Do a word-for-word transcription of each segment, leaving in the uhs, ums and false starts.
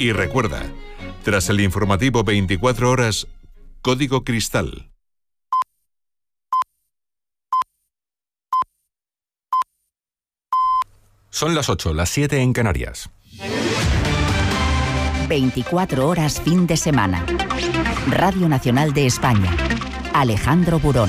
Y recuerda, tras el informativo veinticuatro horas, Código Cristal. Son las ocho, las siete en Canarias. veinticuatro horas fin de semana. Radio Nacional de España. Alejandro Burón.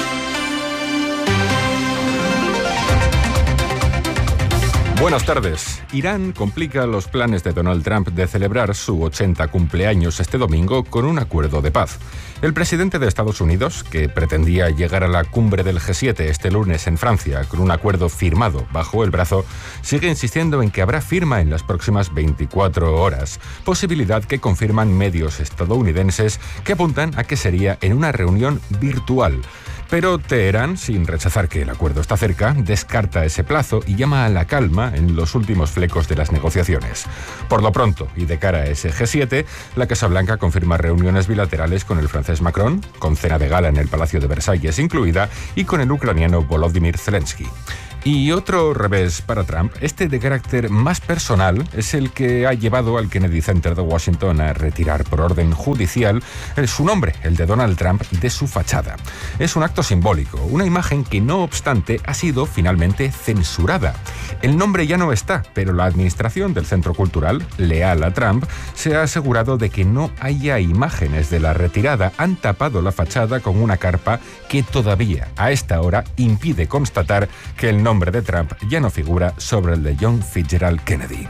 Buenas tardes. Irán complica los planes de Donald Trump de celebrar su ochenta cumpleaños este domingo con un acuerdo de paz. El presidente de Estados Unidos, que pretendía llegar a la cumbre del G siete este lunes en Francia con un acuerdo firmado bajo el brazo, sigue insistiendo en que habrá firma en las próximas veinticuatro horas, posibilidad que confirman medios estadounidenses que apuntan a que sería en una reunión virtual. Pero Teherán, sin rechazar que el acuerdo está cerca, descarta ese plazo y llama a la calma en los últimos flecos de las negociaciones. Por lo pronto, y de cara a ese G siete, la Casa Blanca confirma reuniones bilaterales con el francés Macron, con cena de gala en el Palacio de Versalles incluida, y con el ucraniano Volodymyr Zelensky. Y otro revés para Trump, este de carácter más personal, es el que ha llevado al Kennedy Center de Washington a retirar por orden judicial su nombre, el de Donald Trump, de su fachada. Es un acto simbólico, una imagen que no obstante ha sido finalmente censurada. El nombre ya no está, pero la administración del Centro Cultural, leal a Trump, se ha asegurado de que no haya imágenes de la retirada. Han tapado la fachada con una carpa que todavía, a esta hora, impide constatar que el nombre nombre de Trump ya no figura sobre el de John Fitzgerald Kennedy.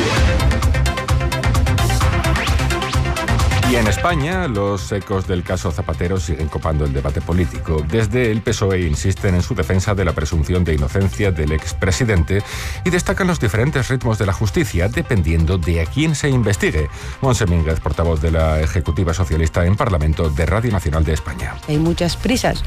Y en España, los ecos del caso Zapatero siguen copando el debate político. Desde el P S O E insisten en su defensa de la presunción de inocencia del expresidente y destacan los diferentes ritmos de la justicia dependiendo de a quién se investigue. Montse Mínguez, portavoz de la Ejecutiva Socialista en Parlamento de Radio Nacional de España. Hay muchas prisas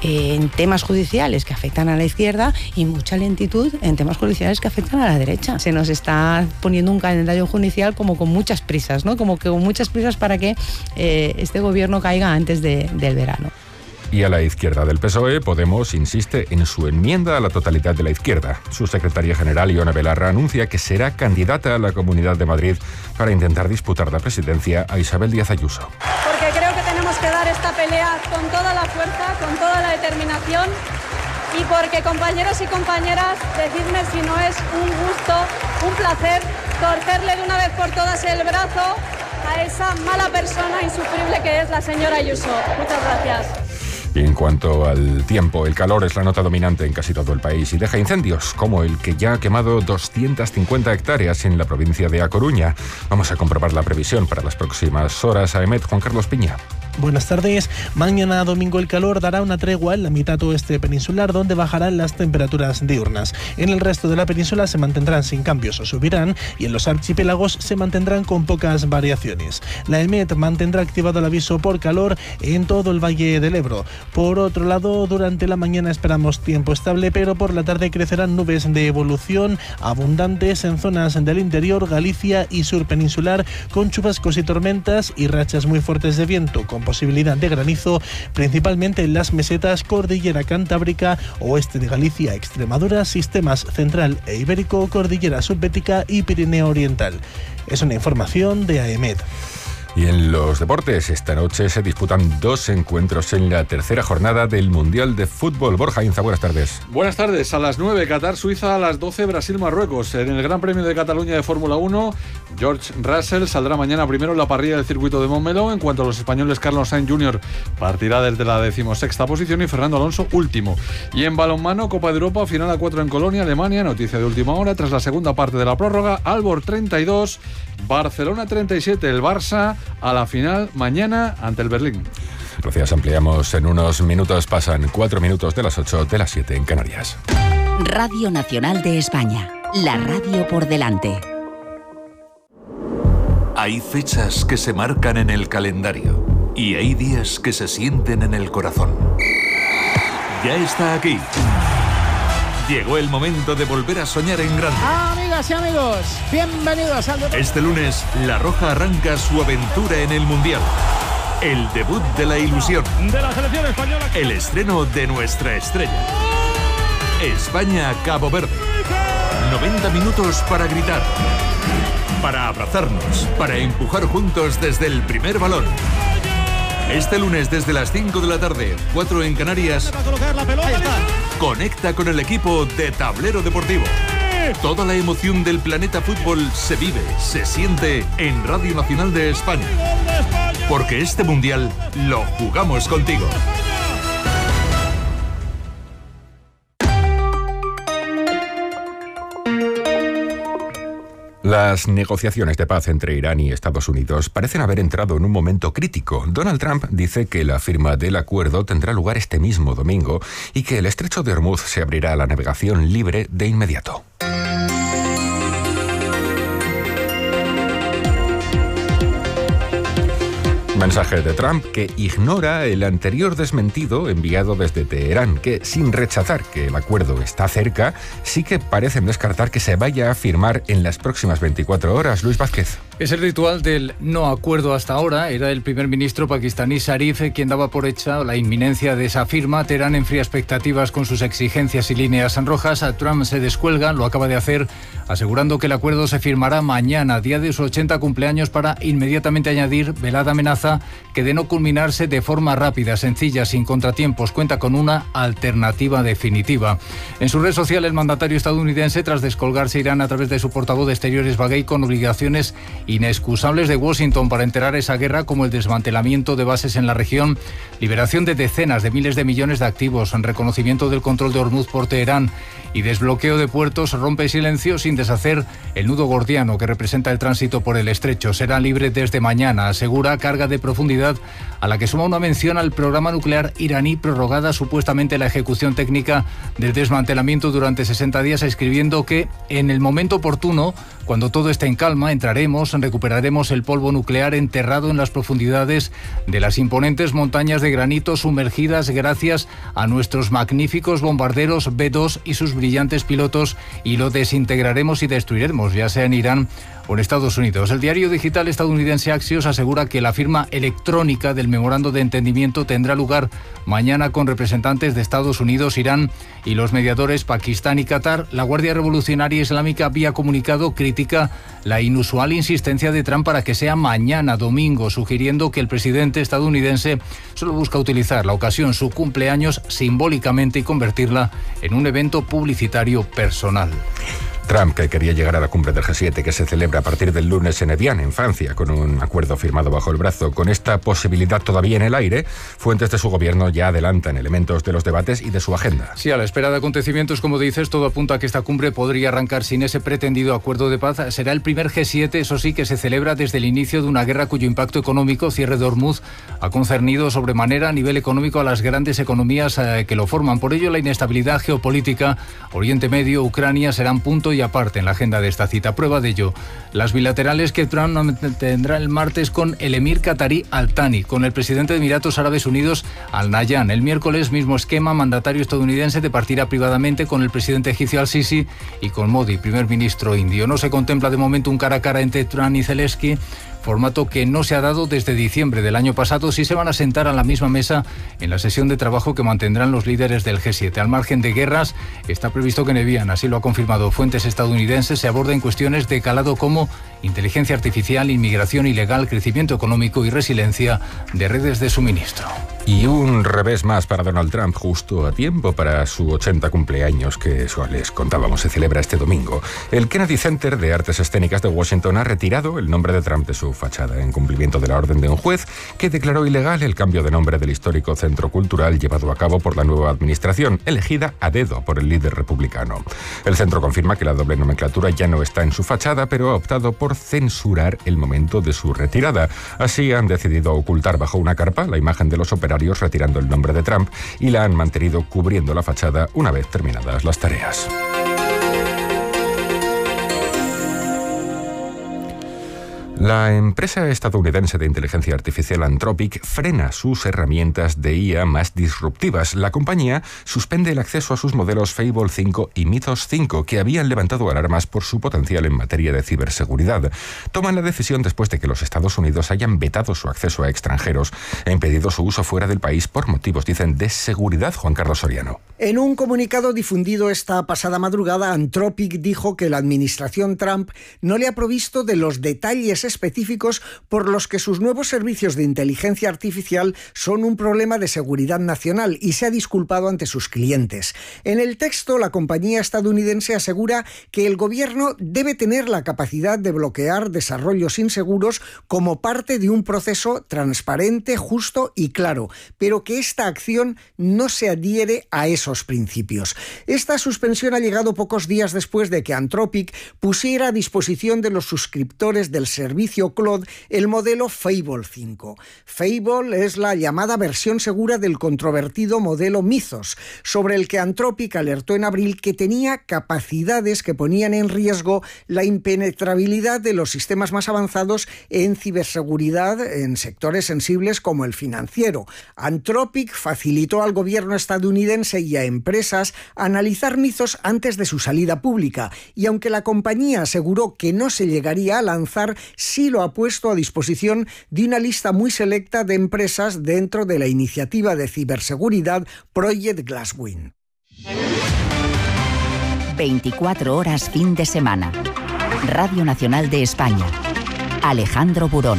en temas judiciales que afectan a la izquierda y mucha lentitud en temas judiciales que afectan a la derecha. Se nos está poniendo un calendario judicial como con muchas prisas, ¿no? Como que con muchas prisas para que Eh, este gobierno caiga antes de, del verano. Y a la izquierda del P S O E, Podemos insiste en su enmienda a la totalidad de la izquierda. Su secretaria general, Ione Belarra, anuncia que será candidata a la Comunidad de Madrid para intentar disputar la presidencia a Isabel Díaz Ayuso. Porque creo que tenemos que dar esta pelea con toda la fuerza, con toda la determinación, y porque, compañeros y compañeras, decidme si no es un gusto, un placer, torcerle de una vez por todas el brazo a esa mala persona insufrible que es la señora Ayuso. Muchas gracias. Y en cuanto al tiempo, el calor es la nota dominante en casi todo el país y deja incendios, como el que ya ha quemado doscientas cincuenta hectáreas en la provincia de A Coruña. Vamos a comprobar la previsión para las próximas horas. A EMET, Juan Carlos Piña. Buenas tardes. Mañana domingo el calor dará una tregua en la mitad oeste peninsular, donde bajarán las temperaturas diurnas. En el resto de la península se mantendrán sin cambios o subirán, y en los archipiélagos se mantendrán con pocas variaciones. La EMET mantendrá activado el aviso por calor en todo el Valle del Ebro. Por otro lado, durante la mañana esperamos tiempo estable, pero por la tarde crecerán nubes de evolución abundantes en zonas del interior, Galicia y sur peninsular, con chubascos y tormentas y rachas muy fuertes de viento, con posibilidad de granizo, principalmente en las mesetas Cordillera Cantábrica, oeste de Galicia, Extremadura, sistemas central e ibérico, Cordillera Subbética y Pirineo Oriental. Es una información de AEMET. Y en los deportes, esta noche se disputan dos encuentros en la tercera jornada del Mundial de Fútbol. Borja Inza, buenas tardes. Buenas tardes. A las nueve, Qatar-Suiza, a las doce, Brasil-Marruecos. En el Gran Premio de Cataluña de Fórmula uno, George Russell saldrá mañana primero en la parrilla del circuito de Montmeló. En cuanto a los españoles, Carlos Sainz junior partirá desde la decimosexta posición y Fernando Alonso último. Y en balonmano, Copa de Europa, final a cuatro en Colonia, Alemania. Noticia de última hora, tras la segunda parte de la prórroga, Aalborg treinta y dos, Barcelona treinta y siete, el Barça a la final mañana ante el Berlín. Gracias, ampliamos en unos minutos. Pasan cuatro minutos de las ocho, de las siete en Canarias. Radio Nacional de España, la radio por delante. Hay fechas que se marcan en el calendario y hay días que se sienten en el corazón. Ya está aquí. Llegó el momento de volver a soñar en grande. Amigas y amigos, bienvenidos al deporte. Este lunes, La Roja arranca su aventura en el Mundial. El debut de la ilusión. De la selección española. El estreno de nuestra estrella. España-Cabo Verde. noventa minutos para gritar. para abrazarnos, para empujar juntos desde el primer balón. Este lunes desde las cinco de la tarde, cuatro en Canarias, conecta con el equipo de Tablero Deportivo. Toda la emoción del planeta fútbol se vive, se siente en Radio Nacional de España. Porque este mundial lo jugamos contigo. Las negociaciones de paz entre Irán y Estados Unidos parecen haber entrado en un momento crítico. Donald Trump dice que la firma del acuerdo tendrá lugar este mismo domingo y que el estrecho de Hormuz se abrirá a la navegación libre de inmediato. Mensaje de Trump que ignora el anterior desmentido enviado desde Teherán, que sin rechazar que el acuerdo está cerca, sí que parecen descartar que se vaya a firmar en las próximas veinticuatro horas. Luis Vázquez. Es el ritual del no acuerdo hasta ahora. Era el primer ministro pakistaní Sharif quien daba por hecha la inminencia de esa firma. Teherán enfría expectativas con sus exigencias y líneas rojas. Trump se descuelga, lo acaba de hacer, asegurando que el acuerdo se firmará mañana, día de su ochenta cumpleaños, para inmediatamente añadir velada amenaza que, de no culminarse de forma rápida, sencilla, sin contratiempos, cuenta con una alternativa definitiva. En su red social, el mandatario estadounidense, tras descolgarse Irán a través de su portavoz de Exteriores, Baghei, con obligaciones inexcusables de Washington para enterar esa guerra, como el desmantelamiento de bases en la región, liberación de decenas de miles de millones de activos, reconocimiento del control de Hormuz por Teherán y desbloqueo de puertos, rompe silencio sin deshacer el nudo gordiano que representa el tránsito por el estrecho. Será libre desde mañana, asegura, carga de profundidad a la que suma una mención al programa nuclear iraní, prorrogada supuestamente la ejecución técnica del desmantelamiento durante sesenta días, escribiendo que en el momento oportuno, cuando todo esté en calma, entraremos, recuperaremos el polvo nuclear enterrado en las profundidades de las imponentes montañas de granito sumergidas gracias a nuestros magníficos bombarderos B dos y sus brillantes pilotos, y lo desintegraremos y destruiremos, ya sea en Irán o en Estados Unidos. El diario digital estadounidense Axios asegura que la firma electrónica del memorando de entendimiento tendrá lugar mañana con representantes de Estados Unidos, Irán y los mediadores Pakistán y Qatar. La Guardia Revolucionaria Islámica, vía comunicado, critica la inusual insistencia de Trump para que sea mañana domingo, sugiriendo que el presidente estadounidense solo busca utilizar la ocasión, su cumpleaños, simbólicamente y convertirla en un evento publicitario personal. Trump, que quería llegar a la cumbre del G siete, que se celebra a partir del lunes en Evian, en Francia, con un acuerdo firmado bajo el brazo. Con esta posibilidad todavía en el aire, fuentes de su gobierno ya adelantan elementos de los debates y de su agenda. Sí, a la espera de acontecimientos, como dices, todo apunta a que esta cumbre podría arrancar sin ese pretendido acuerdo de paz. Será el primer G siete, eso sí, que se celebra desde el inicio de una guerra cuyo impacto económico, cierre de Hormuz, ha concernido sobremanera a nivel económico a las grandes economías eh, que lo forman. Por ello, la inestabilidad geopolítica, Oriente Medio, Ucrania, serán punto y aparte en la agenda de esta cita. Prueba de ello, las bilaterales que Trump tendrá el martes con el emir qatarí Al Thani, con el presidente de Emiratos Árabes Unidos Al Nahyan. El miércoles, mismo esquema, mandatario estadounidense departirá privadamente con el presidente egipcio Al Sisi y con Modi, primer ministro indio. No se contempla de momento un cara a cara entre Trump y Zelensky, formato que no se ha dado desde diciembre del año pasado. Sí se van a sentar a la misma mesa en la sesión de trabajo que mantendrán los líderes del G siete. Al margen de guerras, está previsto que en Evian, así lo ha confirmado fuentes estadounidenses, se aborden cuestiones de calado como inteligencia artificial, inmigración ilegal, crecimiento económico y resiliencia de redes de suministro. Y un revés más para Donald Trump, justo a tiempo para su ochenta cumpleaños, que eso les contábamos, se celebra este domingo. El Kennedy Center de Artes Escénicas de Washington ha retirado el nombre de Trump de su fachada, en cumplimiento de la orden de un juez que declaró ilegal el cambio de nombre del histórico centro cultural llevado a cabo por la nueva administración, elegida a dedo por el líder republicano. El centro confirma que la doble nomenclatura ya no está en su fachada, pero ha optado por censurar el momento de su retirada. Así han decidido ocultar bajo una carpa la imagen de los operarios retirando el nombre de Trump y la han mantenido cubriendo la fachada una vez terminadas las tareas. La empresa estadounidense de inteligencia artificial Anthropic frena sus herramientas de I A más disruptivas. La compañía suspende el acceso a sus modelos Fable cinco y Mythos cinco, que habían levantado alarmas por su potencial en materia de ciberseguridad. Toman la decisión después de que los Estados Unidos hayan vetado su acceso a extranjeros e impedido su uso fuera del país por motivos, dicen, de seguridad. Juan Carlos Soriano. En un comunicado difundido esta pasada madrugada, Anthropic dijo que la administración Trump no le ha provisto de los detalles específicos por los que sus nuevos servicios de inteligencia artificial son un problema de seguridad nacional y se ha disculpado ante sus clientes. En el texto, la compañía estadounidense asegura que el gobierno debe tener la capacidad de bloquear desarrollos inseguros como parte de un proceso transparente, justo y claro, pero que esta acción no se adhiere a esos principios. Esta suspensión ha llegado pocos días después de que Anthropic pusiera a disposición de los suscriptores del servicio Claude el modelo Fable cinco. Fable es la llamada versión segura del controvertido modelo Mythos, sobre el que Anthropic alertó en abril que tenía capacidades que ponían en riesgo la impenetrabilidad de los sistemas más avanzados en ciberseguridad en sectores sensibles como el financiero. Anthropic facilitó al gobierno estadounidense y a empresas analizar Mythos antes de su salida pública, y aunque la compañía aseguró que no se llegaría a lanzar, sí lo ha puesto a disposición de una lista muy selecta de empresas dentro de la iniciativa de ciberseguridad Project Glasswing. veinticuatro horas fin de semana. Radio Nacional de España. Alejandro Burón.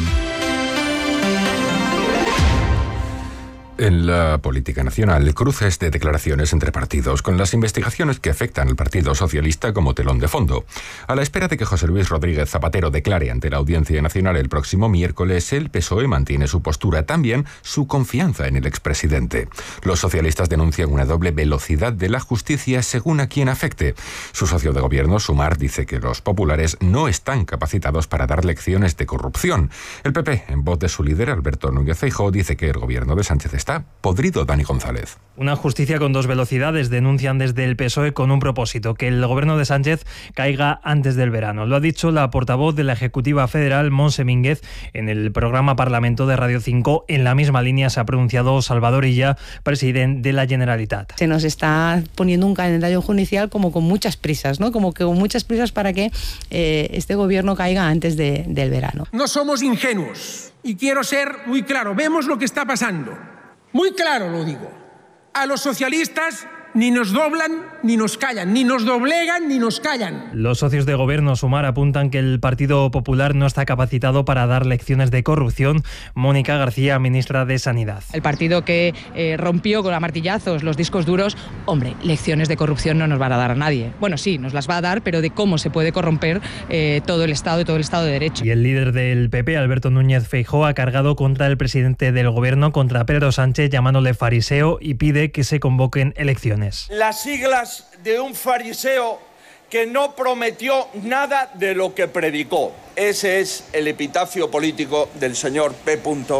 En la política nacional, cruces de declaraciones entre partidos, con las investigaciones que afectan al Partido Socialista como telón de fondo. A la espera de que José Luis Rodríguez Zapatero declare ante la Audiencia Nacional el próximo miércoles, el P S O E mantiene su postura, también su confianza en el expresidente. Los socialistas denuncian una doble velocidad de la justicia según a quien afecte. Su socio de gobierno, Sumar, dice que los populares no están capacitados para dar lecciones de corrupción. El P P, en voz de su líder, Alberto Núñez Feijóo, dice que el gobierno de Sánchez está podrido. Dani González. Una justicia con dos velocidades, denuncian desde el P S O E, con un propósito: que el gobierno de Sánchez caiga antes del verano. Lo ha dicho la portavoz de la Ejecutiva Federal, Montse Mínguez, en el programa Parlamento de Radio cinco. En la misma línea se ha pronunciado Salvador Illa, presidente de la Generalitat. Se nos está poniendo un calendario judicial como con muchas prisas, ¿no? Como que con muchas prisas para que eh, este gobierno caiga antes de, del verano. No somos ingenuos y quiero ser muy claro. Vemos lo que está pasando. Muy claro lo digo. A los socialistas ni nos doblan ni nos callan, ni nos doblegan ni nos callan. Los socios de gobierno Sumar apuntan que el Partido Popular no está capacitado para dar lecciones de corrupción. Mónica García, ministra de Sanidad. El partido que eh, rompió con a martillazos los discos duros, hombre, lecciones de corrupción no nos van a dar a nadie. Bueno, sí, nos las va a dar, pero de cómo se puede corromper eh, todo el Estado y todo el Estado de Derecho. Y el líder del P P, Alberto Núñez Feijóo, ha cargado contra el presidente del gobierno, contra Pedro Sánchez, llamándole fariseo, y pide que se convoquen elecciones. Las siglas de un fariseo que no prometió nada de lo que predicó. Ese es el epitafio político del señor P.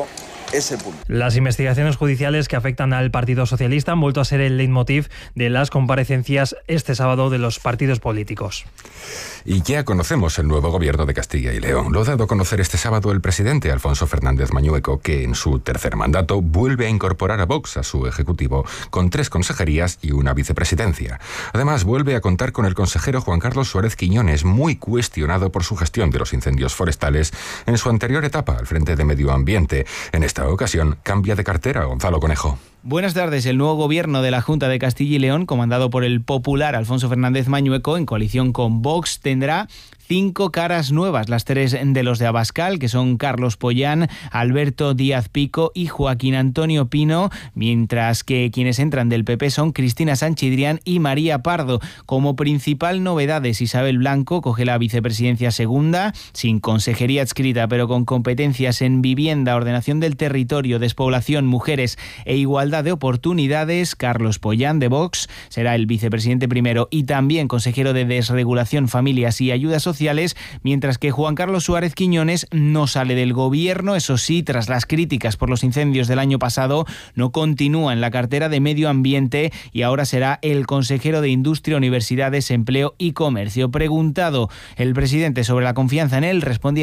S. Las investigaciones judiciales que afectan al Partido Socialista han vuelto a ser el leitmotiv de las comparecencias este sábado de los partidos políticos. Y ya conocemos el nuevo gobierno de Castilla y León. Lo ha dado a conocer este sábado el presidente Alfonso Fernández Mañueco, que en su tercer mandato vuelve a incorporar a Vox a su ejecutivo, con tres consejerías y una vicepresidencia. Además, vuelve a contar con el consejero Juan Carlos Suárez Quiñones, muy cuestionado por su gestión de los incendios forestales en su anterior etapa al frente de Medio Ambiente. En esta ocasión cambia de cartera. Gonzalo Conejo. Buenas tardes. El nuevo gobierno de la Junta de Castilla y León, comandado por el popular Alfonso Fernández Mañueco, en coalición con Vox, tendrá cinco caras nuevas, las tres de los de Abascal, que son Carlos Pollán, Alberto Díaz Pico y Joaquín Antonio Pino, mientras que quienes entran del P P son Cristina Sanchidrián y María Pardo. Como principal novedades, Isabel Blanco coge la vicepresidencia segunda, sin consejería adscrita, pero con competencias en vivienda, ordenación del territorio, despoblación, mujeres e igualdad de oportunidades. Carlos Pollán, de Vox, será el vicepresidente primero y también consejero de Desregulación, Familias y Ayudas Sociales, mientras que Juan Carlos Suárez Quiñones no sale del gobierno. Eso sí, tras las críticas por los incendios del año pasado, no continúa en la cartera de Medio Ambiente y ahora será el consejero de Industria, Universidades, Empleo y Comercio. Preguntado el presidente sobre la confianza en él, respondía esto.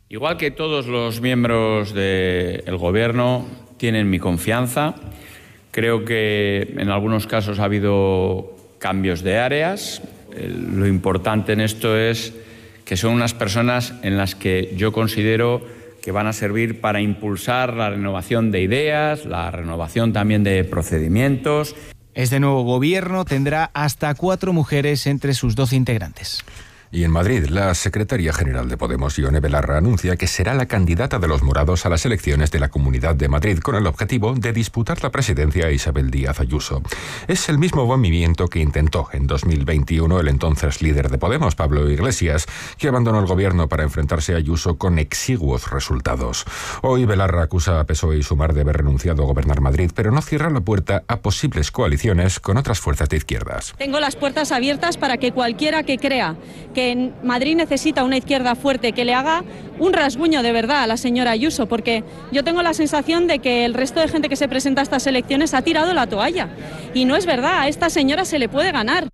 Igual que todos los miembros del Gobierno tienen mi confianza, creo que en algunos casos ha habido cambios de áreas. Lo importante en esto es que son unas personas en las que yo considero que van a servir para impulsar la renovación de ideas, la renovación también de procedimientos. Este nuevo gobierno tendrá hasta cuatro mujeres entre sus doce integrantes. Y en Madrid, la secretaria general de Podemos, Ione Belarra, anuncia que será la candidata de los morados a las elecciones de la Comunidad de Madrid con el objetivo de disputar la presidencia a Isabel Díaz Ayuso. Es el mismo movimiento que intentó en dos mil veintiuno el entonces líder de Podemos, Pablo Iglesias, que abandonó el gobierno para enfrentarse a Ayuso con exiguos resultados. Hoy Belarra acusa a P S O E y Sumar de haber renunciado a gobernar Madrid, pero no cierra la puerta a posibles coaliciones con otras fuerzas de izquierdas. Tengo las puertas abiertas para que cualquiera que crea que en Madrid necesita una izquierda fuerte que le haga un rasguño de verdad a la señora Ayuso, porque yo tengo la sensación de que el resto de gente que se presenta a estas elecciones ha tirado la toalla. Y no es verdad, a esta señora se le puede ganar.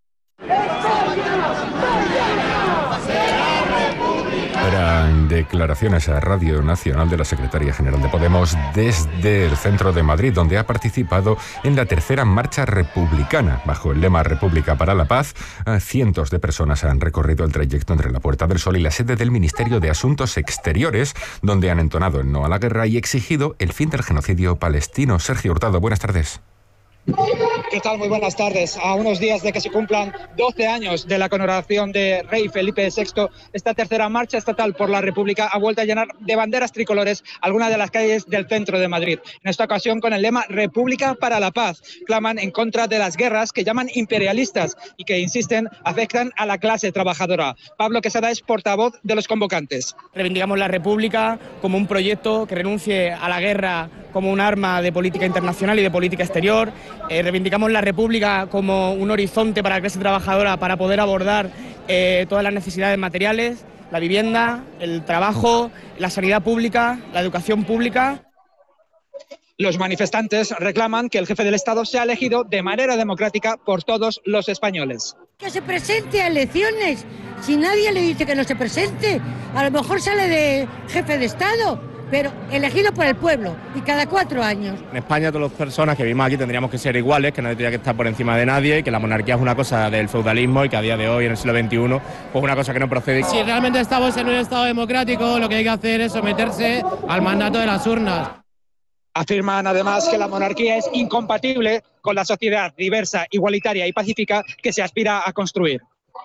Eran declaraciones a Radio Nacional de la secretaria general de Podemos desde el centro de Madrid, donde ha participado en la tercera marcha republicana. Bajo el lema República para la Paz, cientos de personas han recorrido el trayecto entre la Puerta del Sol y la sede del Ministerio de Asuntos Exteriores, donde han entonado el no a la guerra y exigido el fin del genocidio palestino. Sergio Hurtado, buenas tardes. ¿Qué tal? Muy buenas tardes. A unos días de que se cumplan doce años de la coronación de Rey Felipe sexto, esta tercera marcha estatal por la República ha vuelto a llenar de banderas tricolores algunas de las calles del centro de Madrid. En esta ocasión con el lema República para la Paz. Claman en contra de las guerras que llaman imperialistas y que, insisten, afectan a la clase trabajadora. Pablo Quesada es portavoz de los convocantes. Reivindicamos la República como un proyecto que renuncie a la guerra como un arma de política internacional y de política exterior. Eh, reivindicamos la República como un horizonte para la clase trabajadora para poder abordar eh, todas las necesidades materiales, la vivienda, el trabajo, la sanidad pública, la educación pública. Los manifestantes reclaman que el jefe del Estado sea elegido de manera democrática por todos los españoles. Que se presente a elecciones, si nadie le dice que no se presente, a lo mejor sale de jefe de Estado, pero elegido por el pueblo y cada cuatro años. En España todas las personas que vivimos aquí tendríamos que ser iguales, que nadie tendría que estar por encima de nadie, y que la monarquía es una cosa del feudalismo y que a día de hoy, en el siglo veintiuno, pues una cosa que no procede. Si realmente estamos en un Estado democrático, lo que hay que hacer es someterse al mandato de las urnas. Afirman además que la monarquía es incompatible con la sociedad diversa, igualitaria y pacífica que se aspira a construir.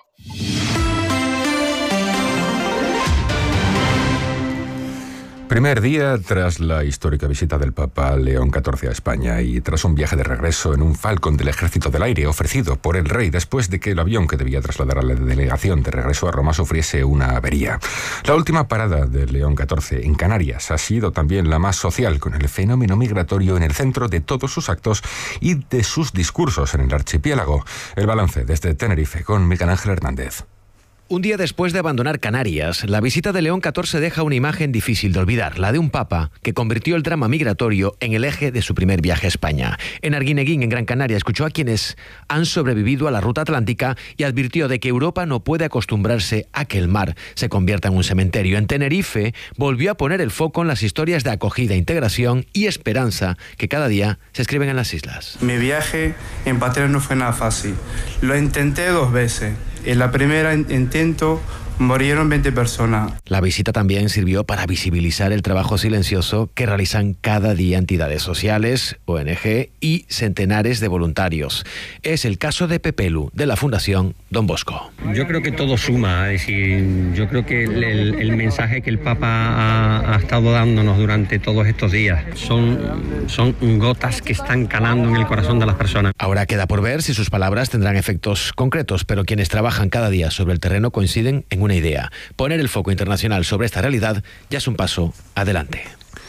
Primer día tras la histórica visita del Papa León catorce a España y tras un viaje de regreso en un Falcon del Ejército del Aire ofrecido por el rey después de que el avión que debía trasladar a la delegación de regreso a Roma sufriese una avería. La última parada de León catorce en Canarias ha sido también la más social, con el fenómeno migratorio en el centro de todos sus actos y de sus discursos en el archipiélago. El balance desde Tenerife con Miguel Ángel Hernández. Un día después de abandonar Canarias, la visita de León catorce deja una imagen difícil de olvidar, la de un papa que convirtió el drama migratorio en el eje de su primer viaje a España. En Arguineguín, en Gran Canaria, escuchó a quienes han sobrevivido a la ruta atlántica y advirtió de que Europa no puede acostumbrarse a que el mar se convierta en un cementerio. En Tenerife, volvió a poner el foco en las historias de acogida, integración y esperanza que cada día se escriben en las islas. Mi viaje en Pateras no fue nada fácil. Lo intenté dos veces. En la primera intento murieron veinte personas. La visita también sirvió para visibilizar el trabajo silencioso que realizan cada día entidades sociales, O N G y centenares de voluntarios. Es el caso de Pepelu, de la Fundación Don Bosco. Yo creo que todo suma, es decir, yo creo que el, el, el mensaje que el Papa ha, ha estado dándonos durante todos estos días son, son gotas que están calando en el corazón de las personas. Ahora queda por ver si sus palabras tendrán efectos concretos, pero quienes trabajan cada día sobre el terreno coinciden en una idea. Poner el foco internacional sobre esta realidad ya es un paso adelante.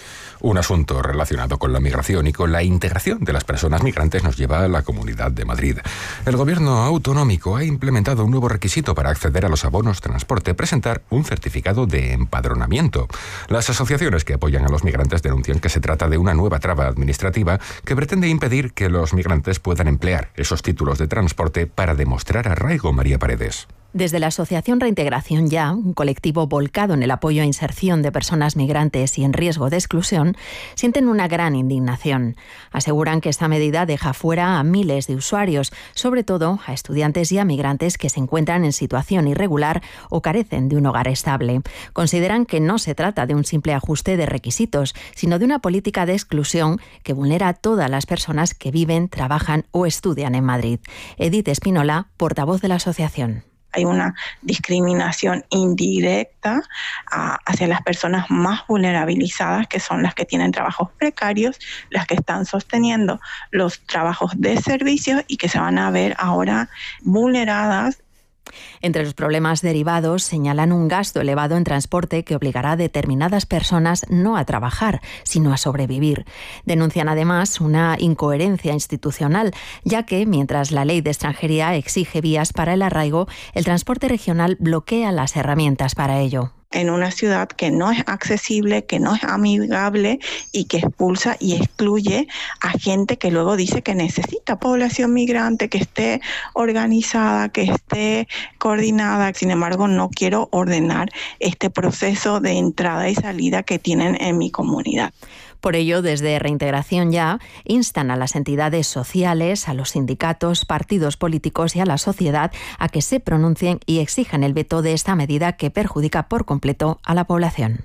Un asunto relacionado con la migración y con la integración de las personas migrantes nos lleva a la Comunidad de Madrid. El gobierno autonómico ha implementado un nuevo requisito para acceder a los abonos transporte: presentar un certificado de empadronamiento. Las asociaciones que apoyan a los migrantes denuncian que se trata de una nueva traba administrativa que pretende impedir que los migrantes puedan emplear esos títulos de transporte para demostrar arraigo. María Paredes. Desde la Asociación Reintegración Ya, un colectivo volcado en el apoyo a inserción de personas migrantes y en riesgo de exclusión, sienten una gran indignación. Aseguran que esta medida deja fuera a miles de usuarios, sobre todo a estudiantes y a migrantes que se encuentran en situación irregular o carecen de un hogar estable. Consideran que no se trata de un simple ajuste de requisitos, sino de una política de exclusión que vulnera a todas las personas que viven, trabajan o estudian en Madrid. Edith Espinola, portavoz de la asociación. Hay una discriminación indirecta a, hacia las personas más vulnerabilizadas, que son las que tienen trabajos precarios, las que están sosteniendo los trabajos de servicios y que se van a ver ahora vulneradas. Entre los problemas derivados señalan un gasto elevado en transporte que obligará a determinadas personas no a trabajar, sino a sobrevivir. Denuncian además una incoherencia institucional, ya que mientras la ley de extranjería exige vías para el arraigo, el transporte regional bloquea las herramientas para ello. En una ciudad que no es accesible, que no es amigable y que expulsa y excluye a gente que luego dice que necesita población migrante, que esté organizada, que esté coordinada. Sin embargo, no quiero ordenar este proceso de entrada y salida que tienen en mi comunidad. Por ello, desde Reintegración Ya, instan a las entidades sociales, a los sindicatos, partidos políticos y a la sociedad a que se pronuncien y exijan el veto de esta medida que perjudica por completo a la población.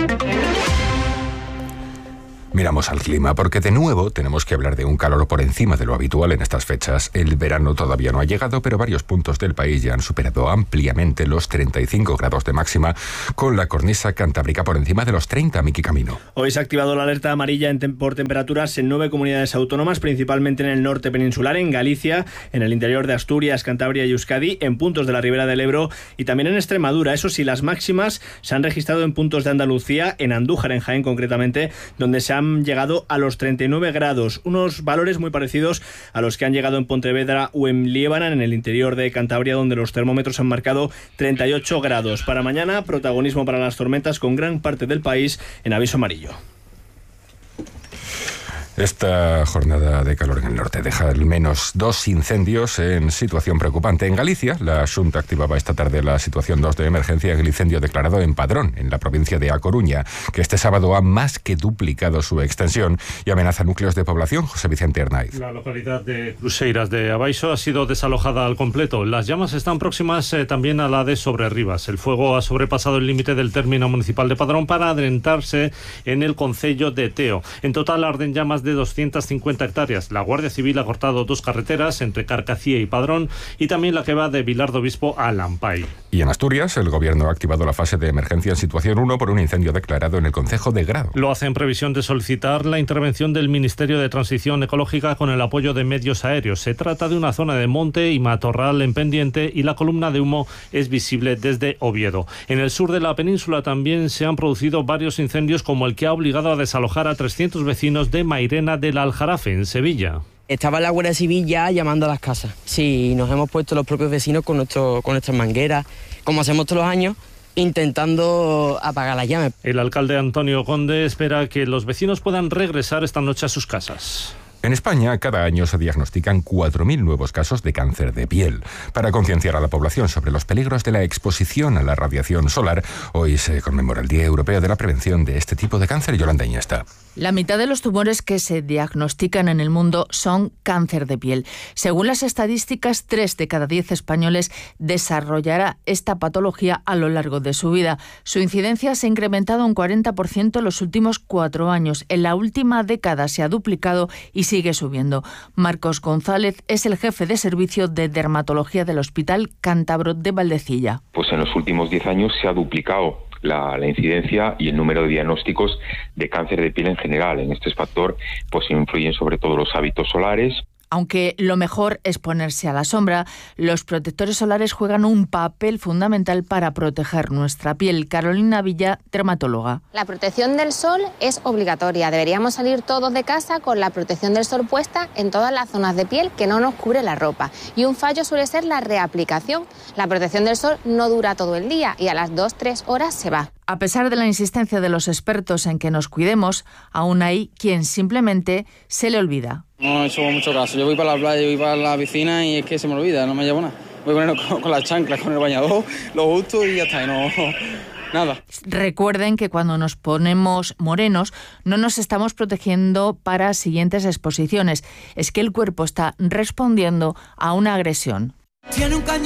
Miramos al clima, porque de nuevo tenemos que hablar de un calor por encima de lo habitual en estas fechas. El verano todavía no ha llegado, pero varios puntos del país ya han superado ampliamente los treinta y cinco grados de máxima, con la cornisa cantábrica por encima de los treinta, Miki Camino. Hoy se ha activado la alerta amarilla en tem- por temperaturas en nueve comunidades autónomas, principalmente en el norte peninsular, en Galicia, en el interior de Asturias, Cantabria y Euskadi, en puntos de la Ribera del Ebro y también en Extremadura. Eso sí, las máximas se han registrado en puntos de Andalucía, en Andújar, en Jaén concretamente, donde se han llegado a los treinta y nueve grados, unos valores muy parecidos a los que han llegado en Pontevedra o en Liébana, en el interior de Cantabria, donde los termómetros han marcado treinta y ocho grados. Para mañana, protagonismo para las tormentas, con gran parte del país en aviso amarillo. Esta jornada de calor en el norte deja al menos dos incendios en situación preocupante. En Galicia, la Xunta activaba esta tarde la situación dos de emergencia en el incendio declarado en Padrón, en la provincia de A Coruña, que este sábado ha más que duplicado su extensión y amenaza núcleos de población. José Vicente Arnaiz. La localidad de Cruceiras de Abaixo ha sido desalojada al completo. Las llamas están próximas eh, también a la de Sobrerribas. El fuego ha sobrepasado el límite del término municipal de Padrón para adentrarse en el concello de Teo. En total arden llamas de doscientas cincuenta hectáreas. La Guardia Civil ha cortado dos carreteras entre Carcacía y Padrón y también la que va de Vilar do Obispo a Lampay. Y en Asturias, el Gobierno ha activado la fase de emergencia en situación uno por un incendio declarado en el concejo de Grado. Lo hace en previsión de solicitar la intervención del Ministerio de Transición Ecológica con el apoyo de medios aéreos. Se trata de una zona de monte y matorral en pendiente y la columna de humo es visible desde Oviedo. En el sur de la península también se han producido varios incendios, como el que ha obligado a desalojar a trescientos vecinos de Mairena del Aljarafe, en Sevilla. Estaba la Guardia Civil ya llamando a las casas. Sí, nos hemos puesto los propios vecinos con, nuestro, con nuestras mangueras, como hacemos todos los años, intentando apagar las llamas. El alcalde Antonio Conde espera que los vecinos puedan regresar esta noche a sus casas. En España, cada año se diagnostican cuatro mil nuevos casos de cáncer de piel. Para concienciar a la población sobre los peligros de la exposición a la radiación solar, hoy se conmemora el Día Europeo de la Prevención de este tipo de cáncer. Yolanda Iniesta. La mitad de los tumores que se diagnostican en el mundo son cáncer de piel. Según las estadísticas, tres de cada diez españoles desarrollará esta patología a lo largo de su vida. Su incidencia se ha incrementado un cuarenta por ciento en los últimos cuatro años. En la última década se ha duplicado y sigue subiendo. Marcos González es el jefe de servicio de dermatología del Hospital Cántabro de Valdecilla. Pues en los últimos diez años se ha duplicado La, la incidencia y el número de diagnósticos de cáncer de piel en general. En este factor pues influyen sobre todo los hábitos solares. Aunque lo mejor es ponerse a la sombra, los protectores solares juegan un papel fundamental para proteger nuestra piel. Carolina Villa, dermatóloga. La protección del sol es obligatoria. Deberíamos salir todos de casa con la protección del sol puesta en todas las zonas de piel que no nos cubre la ropa. Y un fallo suele ser la reaplicación. La protección del sol no dura todo el día y a las dos tres horas se va. A pesar de la insistencia de los expertos en que nos cuidemos, aún hay quien simplemente se le olvida. No he hecho mucho caso. Yo voy para la playa, voy para la piscina y es que se me olvida, no me llevo nada. voy a ponerlo con, con las chanclas, con el bañador, lo justo y ya está, y no... Nada. Recuerden que cuando nos ponemos morenos no nos estamos protegiendo para siguientes exposiciones. Es que el cuerpo está respondiendo a una agresión.